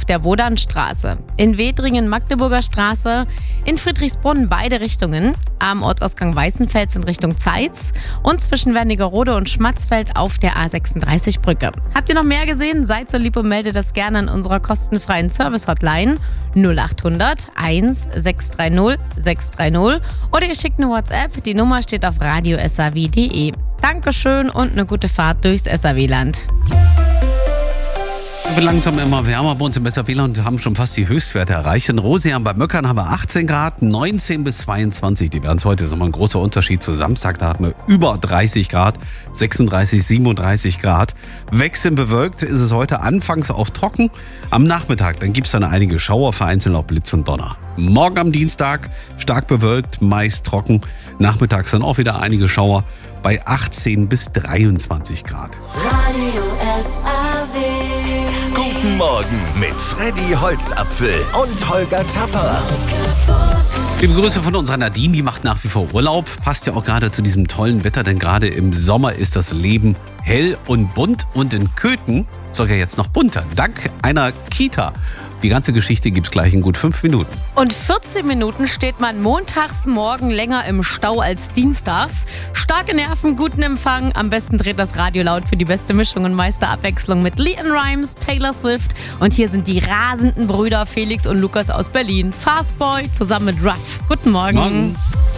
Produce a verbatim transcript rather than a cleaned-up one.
der Wodanstraße, in Wedringen Magdeburger Straße, in Friedrichsbrunn beide Richtungen, am Ortsausgang Weißenfels in Richtung Zeitz und zwischen Wernigerode und Schmatzfeld auf der A sechsunddreißig Brücke. Habt ihr noch mehr gesehen? Seid so lieb und meldet das gerne an unserer kostenfreien Service-Hotline null acht hundert eins sechs drei null sechs drei null oder ihr schickt eine WhatsApp. Die Nummer steht auf radio punkt s a w punkt d e. Dankeschön und eine gute Fahrt durchs S A W-Land. Es wird langsam immer wärmer bei uns im S A W-Land und haben schon fast die Höchstwerte erreicht. In Rosian bei Möckern haben wir achtzehn Grad, neunzehn bis zweiundzwanzig. Die werden es heute, ist nochmal ein großer Unterschied zu Samstag. Da hatten wir über dreißig Grad, sechsunddreißig, siebenunddreißig Grad. Wechselnd bewölkt ist es heute anfangs auch trocken. Am Nachmittag, dann gibt es dann einige Schauer, vereinzelt auch Blitz und Donner. Morgen am Dienstag stark bewölkt, meist trocken. Nachmittags dann auch wieder einige Schauer bei achtzehn bis dreiundzwanzig Grad. Radio S A W. Guten Morgen mit Freddy Holzapfel und Holger Tapper. Liebe Grüße von unserer Nadine, die macht nach wie vor Urlaub. Passt ja auch gerade zu diesem tollen Wetter, denn gerade im Sommer ist das Leben hell und bunt. Und in Köthen sogar jetzt noch bunter, dank einer Kita. Die ganze Geschichte gibt's gleich in gut fünf Minuten. Und vierzehn Minuten steht man montags morgen länger im Stau als dienstags. Starke Nerven, guten Empfang. Am besten dreht das Radio laut für die beste Mischung und meiste Abwechslung mit LeAnn Rimes, Taylor Swift. Und hier sind die rasenden Brüder Felix und Lukas aus Berlin. Fastboy zusammen mit Ruff. Guten Morgen. Morgen.